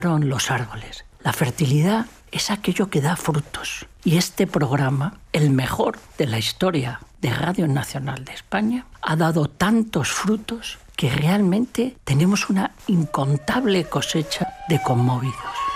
Son los árboles. La fertilidad es aquello que da frutos. Y este programa, el mejor de la historia de Radio Nacional de España, ha dado tantos frutos que realmente tenemos una incontable cosecha de conmovidos.